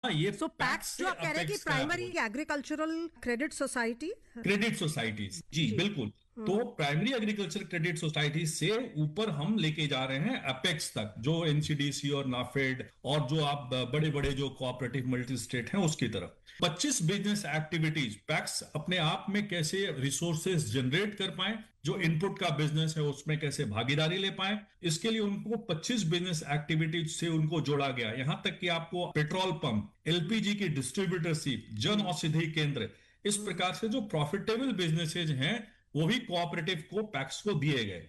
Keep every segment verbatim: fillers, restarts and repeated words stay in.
हाँ, ये सो पैक्स जो आप कह रहे हैं कि primary agricultural credit society credit societies, जी, जी बिल्कुल। तो प्राइमरी एग्रीकल्चर क्रेडिट सोसाइटी से ऊपर हम लेके जा रहे हैं अपेक्स तक, जो एनसीडीसी और नाफेड और जो आप बड़े बड़े जो कोऑपरेटिव मल्टी स्टेट हैं उसकी तरफ पच्चीस बिजनेस एक्टिविटीज पैक्स अपने आप में कैसे रिसोर्सेज जनरेट कर पाए, जो इनपुट का बिजनेस है उसमें कैसे भागीदारी ले पाए, इसके लिए उनको पच्चीस बिजनेस एक्टिविटीज से उनको जोड़ा गया। यहां तक कि आपको पेट्रोल पंप, एलपीजी की डिस्ट्रीब्यूटरशिप, जन औषधि केंद्र, इस प्रकार से जो प्रॉफिटेबल बिजनेसेज हैं वो भी कोऑपरेटिव को पैक्स को दिए गए।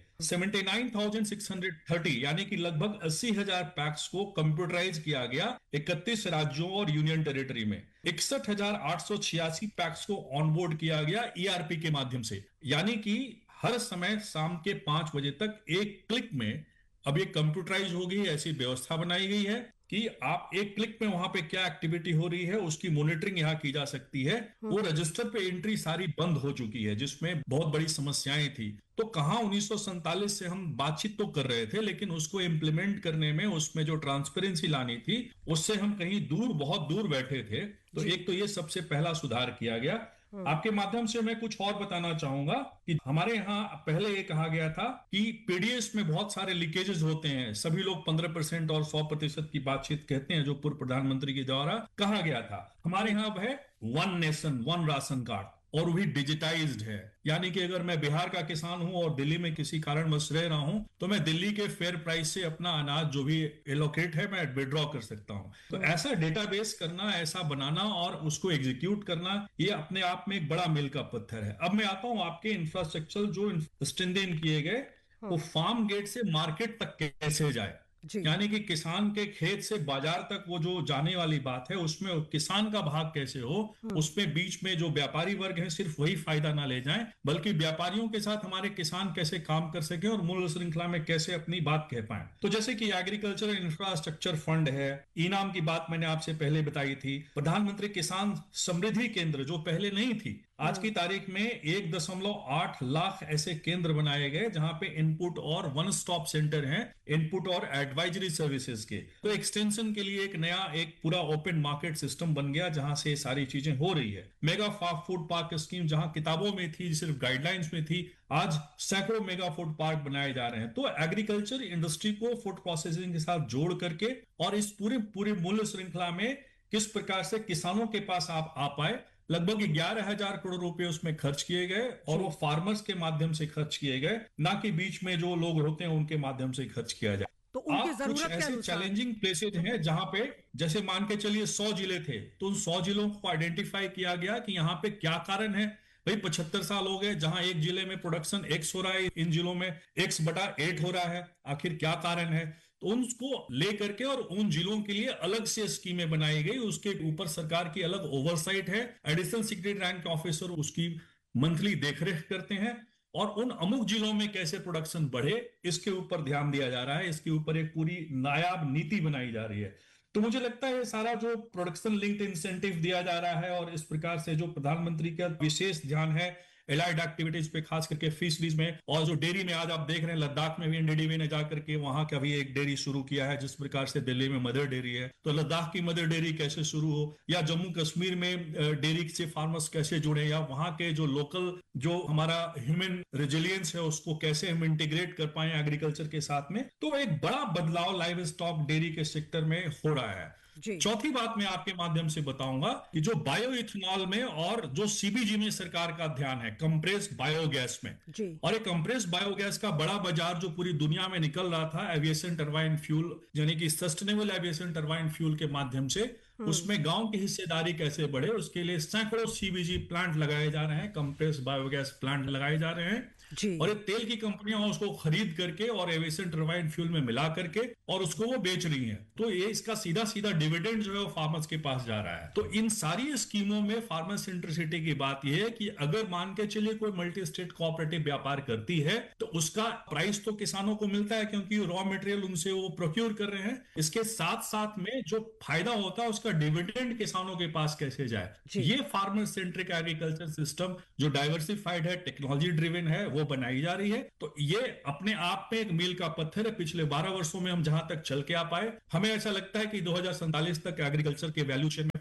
उन्यासी हज़ार छह सौ तीस यानी कि लगभग अस्सी हजार पैक्स को कंप्यूटराइज किया गया इकतीस राज्यों और यूनियन टेरिटरी में। इकसठ हजार आठ सौ छियासी पैक्स को ऑनबोर्ड किया गया ईआरपी के माध्यम से, यानी कि हर समय शाम के पांच बजे तक एक क्लिक में अब ये कंप्यूटराइज हो गई, ऐसी व्यवस्था बनाई गई है कि आप एक क्लिक में वहां पे क्या एक्टिविटी हो रही है उसकी मॉनिटरिंग यहां की जा सकती है। वो रजिस्टर पे एंट्री सारी बंद हो चुकी है, जिसमें बहुत बड़ी समस्याएं थी। तो कहां उन्नीस सौ सैंतालीस से हम बातचीत तो कर रहे थे, लेकिन उसको इम्प्लीमेंट करने में उसमें जो ट्रांसपेरेंसी लानी थी उससे हम कहीं दूर, बहुत दूर बैठे थे। तो एक तो ये सबसे पहला सुधार किया गया। आपके माध्यम से मैं कुछ और बताना चाहूंगा कि हमारे यहाँ पहले ये कहा गया था कि पीडीएस में बहुत सारे लीकेजेस होते हैं, सभी लोग पंद्रह परसेंट और सौ प्रतिशत की बातचीत कहते हैं, जो पूर्व प्रधानमंत्री के द्वारा कहा गया था। हमारे यहाँ अब है one nation one ration card, और भी डिजिटाइज्ड है, यानी कि अगर मैं बिहार का किसान हूं और दिल्ली में किसी कारणवश रह रहा हूं तो मैं दिल्ली के फेयर प्राइस से अपना अनाज जो भी एलोकेट है मैं विड्रॉ कर सकता हूं। तो ऐसा डेटाबेस करना, ऐसा बनाना और उसको एग्जीक्यूट करना, ये अपने आप में एक बड़ा मील का पत्थर है। अब मैं आता हूं आपके इंफ्रास्ट्रक्चर जो स्ट्रेंथन किए गए, वो फार्म गेट से मार्केट तक कैसे जाए, यानी कि किसान के खेत से बाजार तक वो जो जाने वाली बात है उसमें किसान का भाग कैसे हो, उसमें बीच में जो व्यापारी वर्ग है सिर्फ वही फायदा ना ले जाएं, बल्कि व्यापारियों के साथ हमारे किसान कैसे काम कर सके और मूल्य श्रृंखला में कैसे अपनी बात कह पाए। तो जैसे कि एग्रीकल्चर इंफ्रास्ट्रक्चर फंड है, इनाम की बात मैंने आपसे पहले बताई थी, प्रधानमंत्री किसान समृद्धि केंद्र जो पहले नहीं थी, आज की तारीख में एक दशमलव आठ लाख ऐसे केंद्र बनाए गए जहां पे इनपुट और वन स्टॉप सेंटर हैं, इनपुट और एडवाइजरी सर्विसेज के। तो एक्सटेंशन के लिए एक नया एक पूरा ओपन मार्केट सिस्टम बन गया जहां से सारी चीजें हो रही है। मेगा फूड पार्क स्कीम जहां किताबों में थी, सिर्फ गाइडलाइंस में थी, आज सैकड़ों मेगा फूड पार्क बनाए जा रहे हैं। तो एग्रीकल्चर इंडस्ट्री को फूड प्रोसेसिंग के साथ जोड़ करके और इस पूरे पूरे मूल्य श्रृंखला में किस प्रकार से किसानों के पास आप आ पाए, लगभग ग्यारह हजार करोड़ रुपए उसमें खर्च किए गए और वो फार्मर्स के माध्यम से खर्च किए गए, ना कि बीच में जो लोग होते हैं उनके माध्यम से खर्च किया जाए। तो उनकी जरूरत कुछ ऐसे चैलेंजिंग प्लेसेज हैं जहां पे जैसे मान के चलिए सौ जिले थे, तो उन सौ जिलों को आइडेंटिफाई किया गया कि यहाँ पे क्या कारण है। भाई पचहत्तर साल हो गए, जहां एक जिले में प्रोडक्शन एक्स हो रहा है, इन जिलों में एक्स बटा एट हो रहा है, आखिर क्या कारण है। तो उनको लेकर के और उन जिलों के लिए अलग से स्कीमें बनाई गई, उसके ऊपर सरकार की अलग ओवरसाइट है, एडिशनल सेक्रेटरी रैंक ऑफिसर उसकी मंथली देखरेख करते हैं और उन अमुक जिलों में कैसे प्रोडक्शन बढ़े इसके ऊपर ध्यान दिया जा रहा है, इसके ऊपर एक पूरी नायाब नीति बनाई जा रही है। तो मुझे लगता है सारा जो प्रोडक्शन लिंक्ड इंसेंटिव दिया जा रहा है और इस प्रकार से जो प्रधानमंत्री का विशेष ध्यान है एलाइड एक्टिविटीज पे, खास करके फिशरीज में, और जो डेयरी में आज आप देख रहे हैं लद्दाख में भी एनडीडीबी ने जाकर के वहां का भी एक डेयरी शुरू किया है, जिस प्रकार से दिल्ली में मदर डेयरी है, तो लद्दाख की मदर डेयरी कैसे शुरू हो, या जम्मू कश्मीर में डेयरी से फार्मर्स कैसे जुड़े, या वहां के जो लोकल जो हमारा ह्यूमन रेजिलियंस है उसको कैसे हम इंटीग्रेट कर पाए एग्रीकल्चर के साथ में। तो एक बड़ा बदलाव लाइव स्टॉक डेयरी के सेक्टर में हो रहा है। चौथी बात मैं आपके माध्यम से बताऊंगा कि जो बायो इथेनॉल में और जो सीबीजी में सरकार का ध्यान है, कंप्रेस्ड बायोगैस में, और एक कंप्रेस्ड बायोगैस का बड़ा बाजार जो पूरी दुनिया में निकल रहा था एविएशन टरबाइन फ्यूल, यानी कि सस्टेनेबल एविएशन टरबाइन फ्यूल के माध्यम से, उसमें गांव की हिस्सेदारी कैसे बढ़े, उसके लिए सैकड़ों सीबीजी प्लांट लगाए जा रहे हैं, कंप्रेस्ड बायोगैस प्लांट लगाए जा रहे हैं, और ये तेल की कंपनियां उसको खरीद करके और एविएशन टरबाइन फ्यूल में मिला करके और उसको वो बेच रही हैं। तो ये इसका सीधा सीधा डिविडेंड जो है वो फार्मर्स के पास जा रहा है। तो इन सारी स्कीमों में फार्मर सेंट्रिसिटी की बात यह है कि अगर मान के चलिए कोई मल्टी स्टेट कोऑपरेटिव व्यापार करती है तो उसका प्राइस तो किसानों को मिलता है क्योंकि रॉ मटेरियल उनसे वो प्रोक्योर कर रहे हैं, इसके साथ साथ में जो फायदा होता है उसका डिविडेंड किसानों के पास कैसे जाए। ये फार्मर सेंट्रिक एग्रीकल्चर सिस्टम जो डाइवर्सिफाइड है, टेक्नोलॉजी ड्रिवन है, वो बनाई जा रही है। तो ये अपने आप में एक मील का पत्थर है। पिछले बारह वर्षों में हम जहां तक चल के आ पाए, हमें ऐसा लगता है कि दो हजार सैंतालीस तक एग्रीकल्चर के वैल्यू चेन में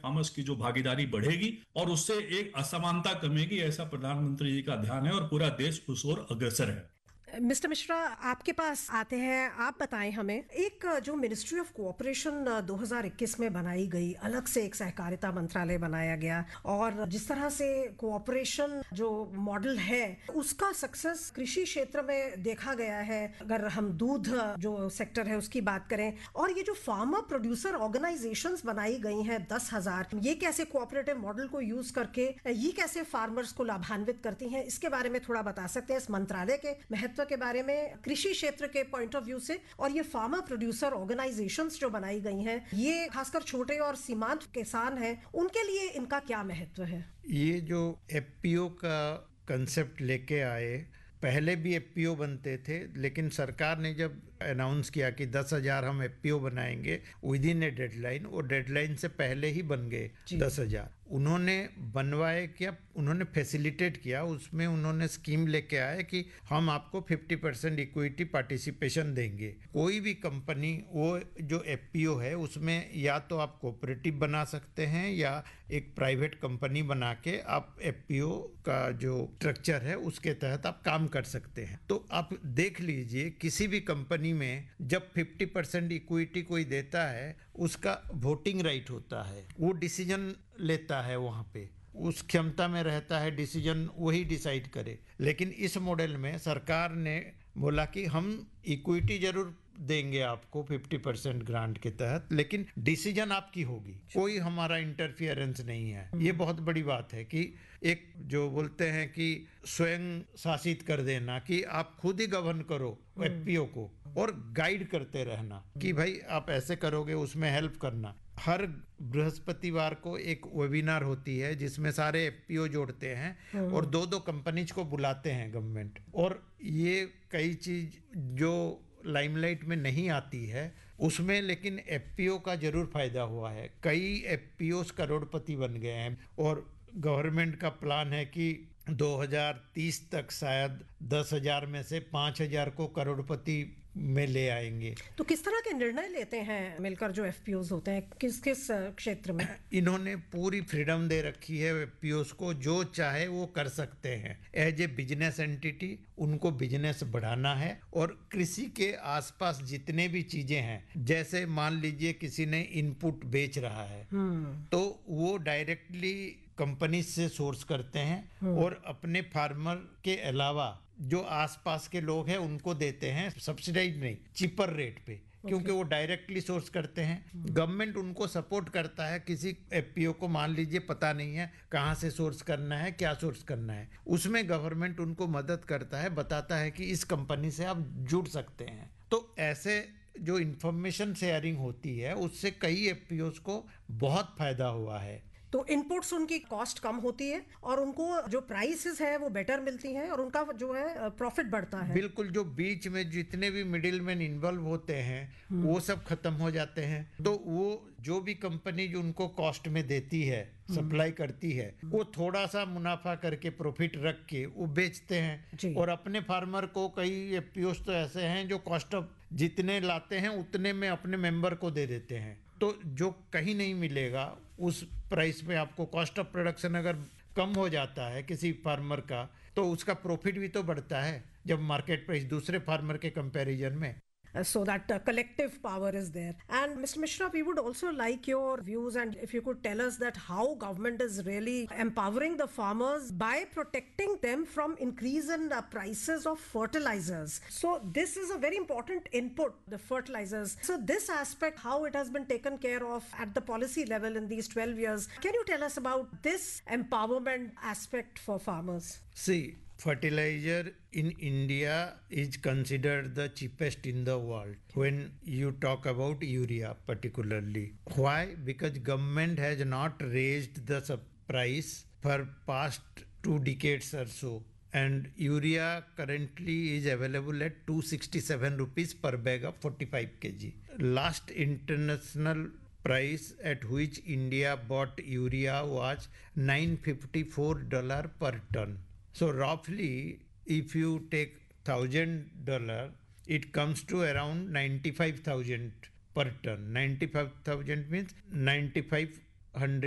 फार्मर्स की जो भागीदारी बढ़ेगी और उससे एक असमानता कमेगी, ऐसा प्रधानमंत्री जी का ध्यान है और पूरा देश उस ओर अग्रसर है। मिस्टर मिश्रा, आपके पास आते हैं, आप बताएं हमें, एक जो मिनिस्ट्री ऑफ कोऑपरेशन दो हज़ार इक्कीस में बनाई गई, अलग से एक सहकारिता मंत्रालय बनाया गया, और जिस तरह से कोऑपरेशन जो मॉडल है उसका सक्सेस कृषि क्षेत्र में देखा गया है, अगर हम दूध जो सेक्टर है उसकी बात करें, और ये जो फार्मर प्रोड्यूसर ऑर्गेनाइजेशंस बनाई गई हैं दस हजार, ये कैसे कोऑपरेटिव मॉडल को यूज करके ये कैसे फार्मर्स को लाभान्वित करती हैं, इसके बारे में थोड़ा बता सकते हैं, इस मंत्रालय के महत्व के बारे में कृषि क्षेत्र के पॉइंट ऑफ व्यू से, और ये फार्मर प्रोड्यूसर ऑर्गेनाइजेशंस जो बनाई गई हैं, ये खासकर छोटे और सीमांत किसान हैं, उनके लिए इनका क्या महत्व है? ये जो एफपीओ का कंसेप्ट लेके आए, पहले भी एफपीओ बनते थे, लेकिन सरकार ने जब अनाउंस किया कि दस हजार हम एफपीओ बनाएंगे विद इन ए डेडलाइन, वो डेडलाइन से पहले ही बन गए दस हजार। उन्होंने बनवाए क्या, उन्होंने फैसिलिटेट किया, उसमें उन्होंने स्कीम लेके आए कि हम आपको फिफ्टी परसेंट इक्विटी पार्टिसिपेशन देंगे। कोई भी कंपनी, वो जो एफपीओ है उसमें या तो आप कोऑपरेटिव बना सकते हैं या एक प्राइवेट कंपनी बना के आप एफपीओ का जो स्ट्रक्चर है उसके तहत आप काम कर सकते हैं। तो आप देख लीजिए, किसी भी कंपनी में जब फिफ्टी परसेंट इक्विटी कोई देता है, उसका वोटिंग राइट होता है, वो डिसीजन लेता है, वहाँ पे उस क्षमता में रहता है डिसीजन वही डिसाइड करे। लेकिन इस मॉडल में सरकार ने बोला कि हम इक्विटी जरूर देंगे आपको फिफ्टी परसेंट ग्रांट के तहत, लेकिन डिसीजन आपकी होगी, कोई हमारा इंटरफियरेंस नहीं है। ये बहुत बड़ी बात है कि एक जो बोलते हैं कि स्वयं शासित कर देना, कि आप खुद ही गवर्न करो एफपीओ को और गाइड करते रहना कि भाई आप ऐसे करोगे, उसमें हेल्प करना। हर बृहस्पतिवार को एक वेबिनार होती है जिसमें सारे एफपीओ जोड़ते हैं और दो दो कंपनीज को बुलाते हैं गवर्नमेंट, और ये कई चीज जो लाइमलाइट में नहीं आती है उसमें, लेकिन एफपीओ का जरूर फायदा हुआ है। कई एफपीओ करोड़पति बन गए हैं, और गवर्नमेंट का प्लान है कि दो हज़ार तीस तक शायद दस हजार में से पाँच हजार को करोड़पति में ले आएंगे। तो किस तरह के निर्णय लेते हैं मिलकर जो एफपीओज होते हैं, किस किस क्षेत्र में? इन्होंने पूरी फ्रीडम दे रखी है एफपीओज को, जो चाहे वो कर सकते हैं एज ए बिजनेस एंटिटी। उनको बिजनेस बढ़ाना है, और कृषि के आसपास जितने भी चीजें हैं, जैसे मान लीजिए किसी ने इनपुट बेच रहा है तो वो डायरेक्टली कंपनी से सोर्स करते हैं और अपने फार्मर के अलावा जो आसपास के लोग हैं उनको देते हैं, सब्सिडाइज नहीं, चीपर रेट पे, क्योंकि वो डायरेक्टली सोर्स करते हैं। गवर्नमेंट उनको सपोर्ट करता है। किसी एफपीओ को मान लीजिए पता नहीं है कहाँ से सोर्स करना है, क्या सोर्स करना है, उसमें गवर्नमेंट उनको मदद करता है, बताता है कि इस कंपनी से आप जुड़ सकते हैं। तो ऐसे जो इंफॉर्मेशन शेयरिंग होती है उससे कई एफपीओ को बहुत फायदा हुआ है। तो इनपुट्स उनकी कॉस्ट कम होती है और उनको जो प्राइसेस है वो बेटर मिलती हैं और उनका जो है प्रॉफिट बढ़ता है। बिल्कुल, जो बीच में जितने भी मिडिल मैन इन्वॉल्व होते हैं वो सब खत्म हो जाते हैं। तो वो जो भी कंपनी जो उनको कॉस्ट में देती है, सप्लाई करती है, वो थोड़ा सा मुनाफा करके प्रॉफिट रख के वो बेचते हैं, और अपने फार्मर को, कई एफपीओस तो ऐसे हैं जो कॉस्ट ऑफ जितने लाते हैं उतने में अपने मेंबर को दे देते हैं। तो जो कहीं नहीं मिलेगा उस प्राइस पे आपको, कॉस्ट ऑफ प्रोडक्शन अगर कम हो जाता है किसी फार्मर का, तो उसका प्रॉफिट भी तो बढ़ता है जब मार्केट प्राइस दूसरे फार्मर के कंपैरिजन में। Uh, so that uh, collective power is there. And Mister Mishra, we would also like your views, and if you could tell us that how government is really empowering the farmers by protecting them from increase in the prices of fertilizers. So this is a very important input, the fertilizers. So this aspect, how it has been taken care of at the policy level in these twelve years. Can you tell us about this empowerment aspect for farmers? See, fertilizer in India is considered the cheapest in the world when you talk about urea particularly. Why? Because government has not raised the price for past two decades or so, and urea currently is available at two hundred sixty-seven rupees per bag of forty-five kilograms. Last international price at which India bought urea was nine hundred fifty-four dollars per ton. So roughly, if you take thousand dollar, it comes to around ninety-five thousand per ton. ninety-five thousand means ninety-five hundred